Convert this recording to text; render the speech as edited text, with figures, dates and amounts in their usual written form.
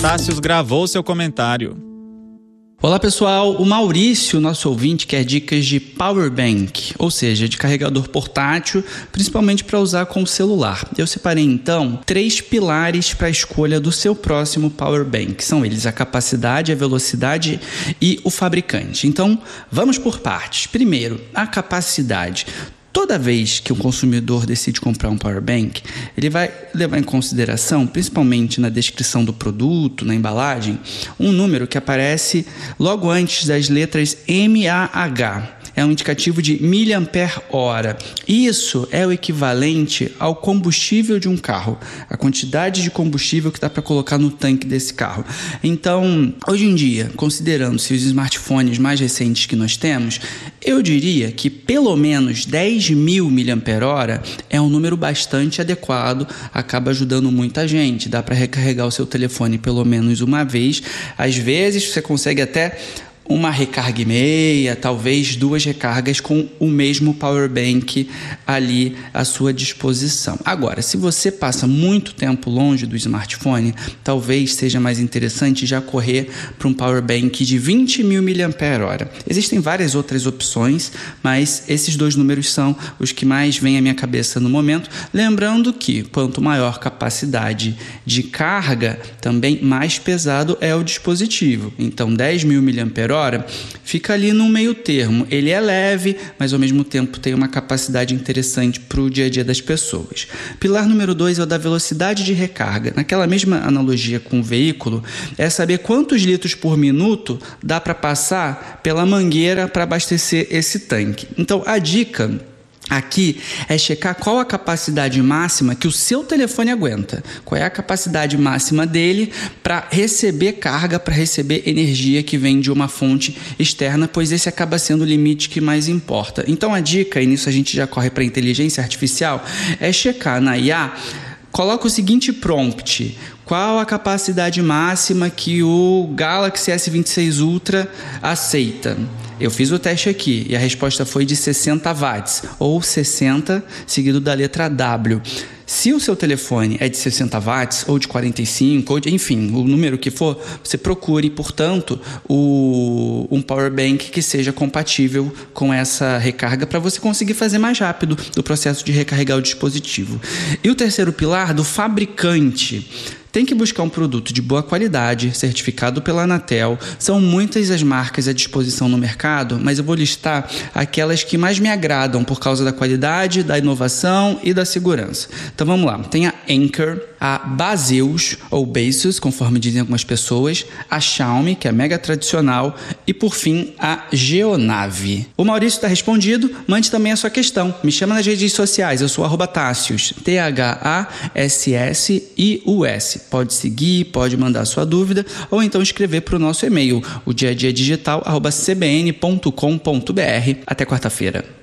Tássius gravou seu comentário. Olá pessoal, o Maurício, nosso ouvinte, quer dicas de power bank, ou seja, de carregador portátil, principalmente para usar com o celular. Eu separei então 3 pilares para a escolha do seu próximo power bank. São eles a capacidade, a velocidade e o fabricante. Então, vamos por partes. Primeiro, a capacidade. Toda vez que o consumidor decide comprar um power bank, ele vai levar em consideração, principalmente na descrição do produto, na embalagem, um número que aparece logo antes das letras mAh. É um indicativo de miliampere-hora. Isso é o equivalente ao combustível de um carro, a quantidade de combustível que dá para colocar no tanque desse carro. Então, hoje em dia, considerando-se os smartphones mais recentes que nós temos, eu diria que pelo menos 10.000 mAh é um número bastante adequado, acaba ajudando muita gente. Dá para recarregar o seu telefone pelo menos uma vez. Às vezes você consegue até uma recarga e meia, talvez 2 recargas com o mesmo power bank ali à sua disposição. Agora, se você passa muito tempo longe do smartphone, talvez seja mais interessante já correr para um power bank de 20.000 mAh. Existem várias outras opções, mas esses 2 números são os que mais vêm à minha cabeça no momento. Lembrando que quanto maior capacidade de carga, também mais pesado é o dispositivo. Então, 10.000 mAh fica ali no meio termo. Ele é leve, mas ao mesmo tempo tem uma capacidade interessante para o dia a dia das pessoas. Pilar número 2 é o da velocidade de recarga. Naquela mesma analogia com o veículo, é saber quantos litros por minuto dá para passar pela mangueira para abastecer esse tanque. Então, a dica aqui é checar qual a capacidade máxima que o seu telefone aguenta. Qual é a capacidade máxima dele para receber carga, para receber energia que vem de uma fonte externa, pois esse acaba sendo o limite que mais importa. Então a dica, e nisso a gente já corre para a inteligência artificial, é checar na IA. Coloca o seguinte prompt: qual a capacidade máxima que o Galaxy S26 Ultra aceita? Eu fiz o teste aqui e a resposta foi de 60 watts, ou 60 seguido da letra W. Se o seu telefone é de 60 watts, ou de 45, ou de, enfim, o número que for, você procure, portanto, um power bank que seja compatível com essa recarga para você conseguir fazer mais rápido o processo de recarregar o dispositivo. E o terceiro pilar, do fabricante. Tem que buscar um produto de boa qualidade, certificado pela Anatel. São muitas as marcas à disposição no mercado, mas eu vou listar aquelas que mais me agradam por causa da qualidade, da inovação e da segurança. Então vamos lá. Tem a Anker, a Baseus, ou Baseus, conforme dizem algumas pessoas, a Xiaomi, que é mega tradicional, e por fim a Geonave. O Maurício está respondido. Mande também a sua questão. Me chama nas redes sociais. Eu sou @Tássius, THASSIUS. Pode seguir, pode mandar sua dúvida ou então escrever para o nosso e-mail, o diadiadigital@cbn.com.br. Até quarta-feira.